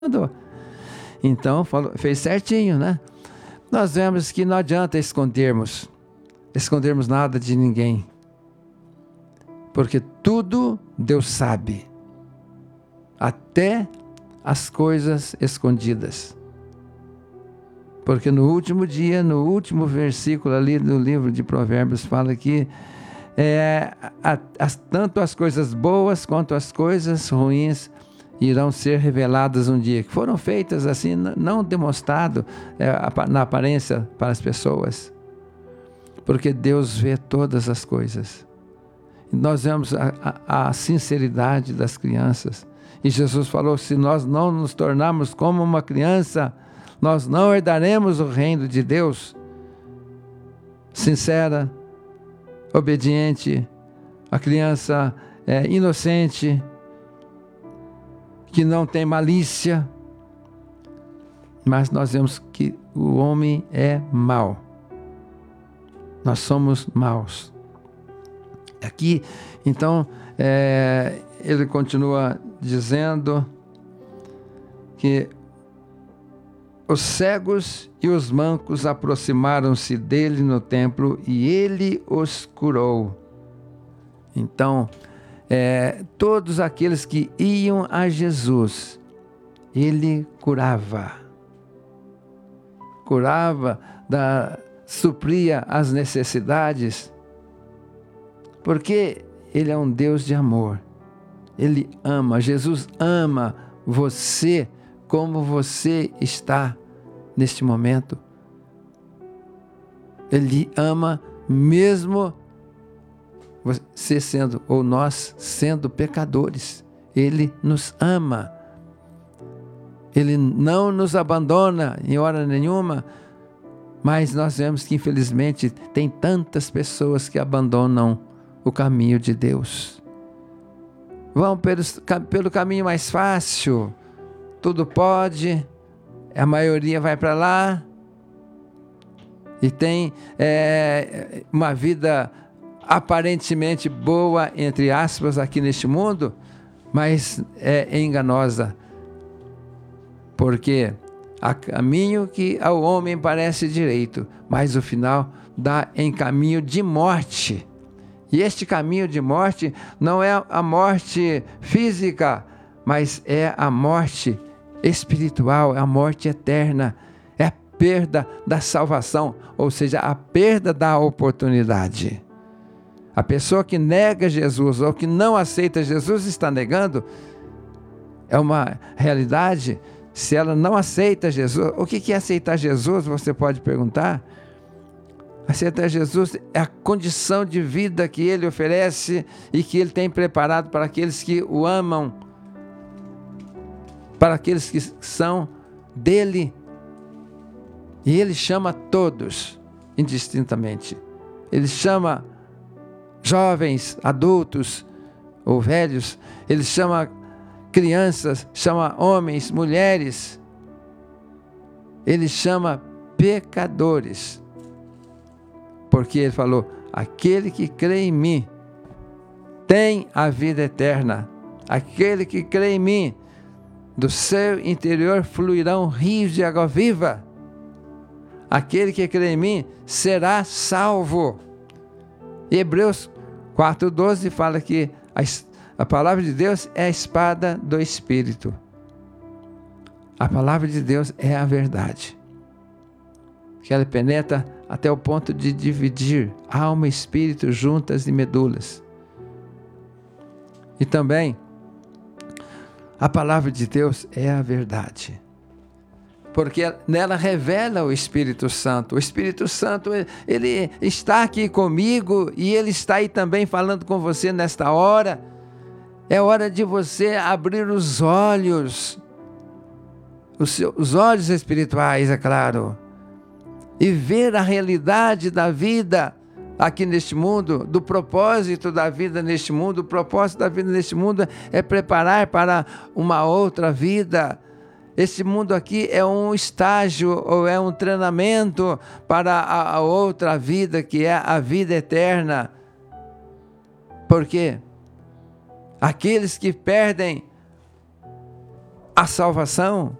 Então, fez certinho, né? Nós vemos que não adianta escondermos nada de ninguém, porque tudo Deus sabe, até as coisas escondidas. Porque no último dia, no último versículo ali do livro de Provérbios, fala que tanto as coisas boas quanto as coisas ruins irão ser reveladas um dia, que foram feitas assim, não demonstrado na aparência para as pessoas, porque Deus vê todas as coisas. Nós vemos a sinceridade das crianças, e Jesus falou: se nós não nos tornarmos como uma criança, nós não herdaremos o reino de Deus. Sincera, obediente, a criança inocente, que não tem malícia. Mas nós vemos que o homem é mau. Nós somos maus. Aqui, então, ele continua dizendo que os cegos e os mancos aproximaram-se dele no templo e ele os curou. Então, todos aqueles que iam a Jesus, ele curava. Supria as necessidades, porque ele é um Deus de amor. Ele ama, Jesus ama você como você está neste momento. Ele ama mesmo você sendo, ou nós sendo pecadores. Ele nos ama. Ele não nos abandona em hora nenhuma, mas nós vemos que infelizmente tem tantas pessoas que abandonam o caminho de Deus. Vão pelo caminho mais fácil, tudo pode, a maioria vai para lá e tem uma vida aparentemente boa, entre aspas, aqui neste mundo, mas é enganosa, porque há caminho que ao homem parece direito, mas o final dá em caminho de morte. E este caminho de morte não é a morte física, mas é a morte espiritual, é a morte eterna, é a perda da salvação, ou seja, a perda da oportunidade. A pessoa que nega Jesus ou que não aceita Jesus está negando, é uma realidade. Se ela não aceita Jesus, o que é aceitar Jesus? Você pode perguntar. Aceitar Jesus é a condição de vida que Ele oferece e que Ele tem preparado para aqueles que o amam, para aqueles que são dele. E Ele chama todos, indistintamente. Ele chama jovens, adultos ou velhos. Ele chama crianças, chama homens, mulheres. Ele chama pecadores. Porque ele falou: aquele que crê em mim tem a vida eterna. Aquele que crê em mim, do seu interior fluirão rios de água viva. Aquele que crê em mim será salvo. Hebreus 4:12 fala que a palavra de Deus é a espada do Espírito. A palavra de Deus é a verdade, que ela penetra até o ponto de dividir alma e espírito, juntas e medulas. E também, a palavra de Deus é a verdade, porque nela revela o Espírito Santo. O Espírito Santo, ele está aqui comigo e ele está aí também falando com você nesta hora. É hora de você abrir os olhos, os olhos espirituais, é claro, e ver a realidade da vida aqui neste mundo, do propósito da vida neste mundo. O propósito da vida neste mundo é preparar para uma outra vida. Esse mundo aqui é um estágio ou é um treinamento para a outra vida, que é a vida eterna. Por quê? Aqueles que perdem a salvação